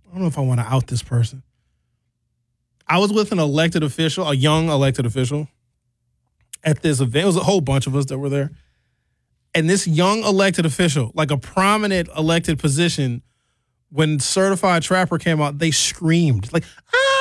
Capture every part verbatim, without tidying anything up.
I don't know if I want to out this person. I was with an elected official, a young elected official, at this event. It was a whole bunch of us that were there. And this young elected official, like a prominent elected position, when Certified Trapper came out, they screamed, like,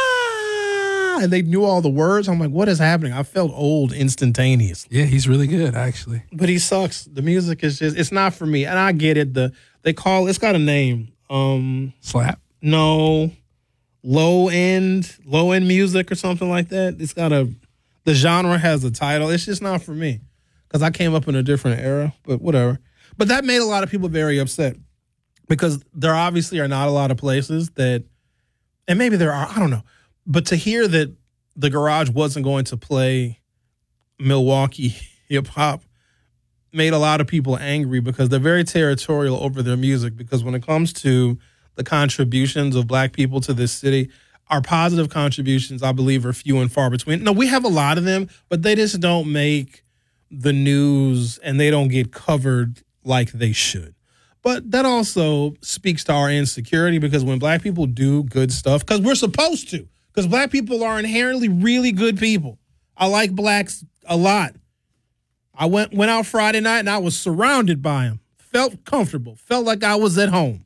ah! And they knew all the words. I'm like, what is happening? I felt old instantaneously. Yeah, he's really good, actually. But he sucks. The music is just, it's not for me. And I get it. The They call, it's got a name. Um, Slap? No. Low end, low end music or something like that. It's got a, the genre has a title. It's just not for me because I came up in a different era, but whatever. But that made a lot of people very upset because there obviously are not a lot of places that, and maybe there are, I don't know. But to hear that the Garage wasn't going to play Milwaukee hip hop made a lot of people angry because they're very territorial over their music because when it comes to the contributions of black people to this city, our positive contributions, I believe, are few and far between. No, we have a lot of them, but they just don't make the news and they don't get covered like they should. But that also speaks to our insecurity because when black people do good stuff, because we're supposed to, because black people are inherently really good people. I like blacks a lot. I went went out Friday night and I was surrounded by them. Felt comfortable. Felt like I was at home.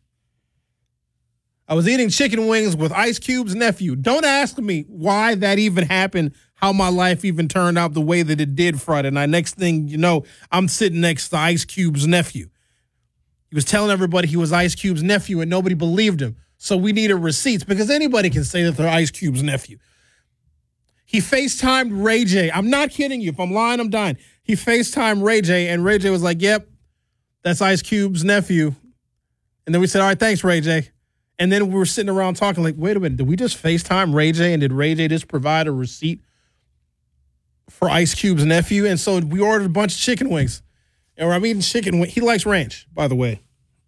I was eating chicken wings with Ice Cube's nephew. Don't ask me why that even happened, how my life even turned out the way that it did Friday night. Next thing you know, I'm sitting next to Ice Cube's nephew. He was telling everybody he was Ice Cube's nephew and nobody believed him. So we needed receipts because anybody can say that they're Ice Cube's nephew. He FaceTimed Ray J. I'm not kidding you. If I'm lying, I'm dying. He FaceTimed Ray J and Ray J was like, yep, that's Ice Cube's nephew. And then we said, all right, thanks, Ray J. And then we were sitting around talking like, wait a minute, did we just FaceTime Ray J and did Ray J just provide a receipt for Ice Cube's nephew? And so we ordered a bunch of chicken wings. And I'm eating chicken wings. He likes ranch, by the way.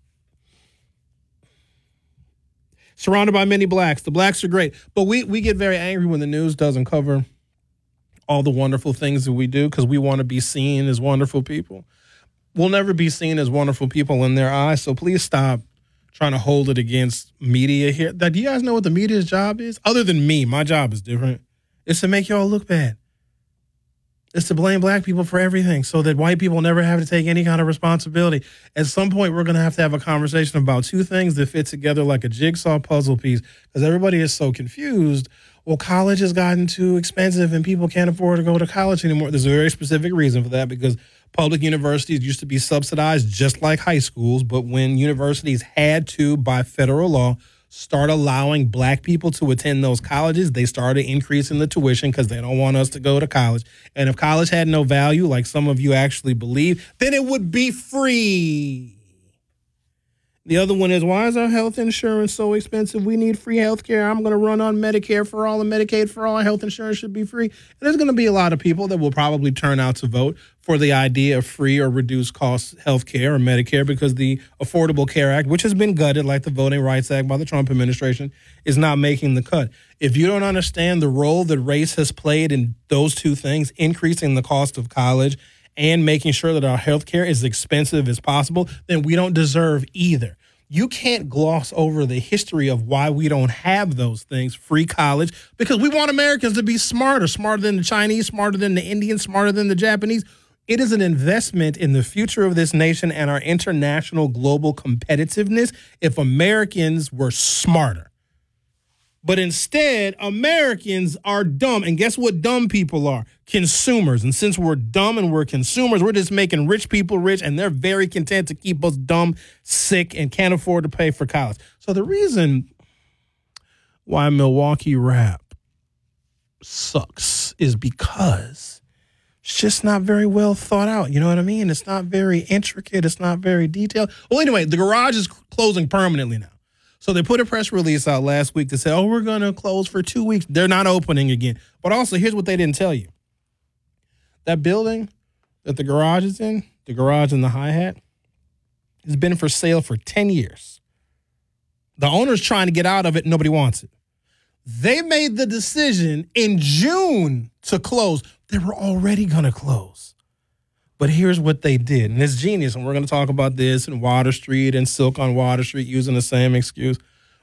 Surrounded by many blacks. The blacks are great. But we, we get very angry when the news doesn't cover all the wonderful things that we do because we want to be seen as wonderful people. We'll never be seen as wonderful people in their eyes, so please stop trying to hold it against media here. Do you guys know what the media's job is? Other than me, my job is different. It's to make y'all look bad. It's to blame black people for everything so that white people never have to take any kind of responsibility. At some point, we're going to have to have a conversation about two things that fit together like a jigsaw puzzle piece because everybody is so confused. Well, college has gotten too expensive and people can't afford to go to college anymore. There's a very specific reason for that because public universities used to be subsidized just like high schools, but when universities had to, by federal law, start allowing black people to attend those colleges, they started increasing the tuition because they don't want us to go to college. And if college had no value, like some of you actually believe, then it would be free. The other one is, why is our health insurance so expensive? We need free health care. I'm going to run on Medicare for all and Medicaid for all. Health insurance should be free. And there's going to be a lot of people that will probably turn out to vote for the idea of free or reduced cost health care or Medicare because the Affordable Care Act, which has been gutted like the Voting Rights Act by the Trump administration, is not making the cut. If you don't understand the role that race has played in those two things, increasing the cost of college and making sure that our health care is as expensive as possible, then we don't deserve either. You can't gloss over the history of why we don't have those things, free college, because we want Americans to be smarter, smarter than the Chinese, smarter than the Indians, smarter than the Japanese. It is an investment in the future of this nation and our international global competitiveness if Americans were smarter. But instead, Americans are dumb. And guess what dumb people are? Consumers. And since we're dumb and we're consumers, we're just making rich people rich, and they're very content to keep us dumb, sick, and can't afford to pay for college. So the reason why Milwaukee rap sucks is because it's just not very well thought out. You know what I mean? It's not very intricate. It's not very detailed. Well, anyway, the Garage is closing permanently now. So they put a press release out last week that said, oh, we're going to close for two weeks. They're not opening again. But also, here's what they didn't tell you. That building that the Garage is in, the Garage and the Hi-Hat, has been for sale for ten years. The owner's trying to get out of it. Nobody wants it. They made the decision in June to close. They were already going to close. But here's what they did, and it's genius, and we're going to talk about this and Water Street and Silk on Water Street using the same excuse.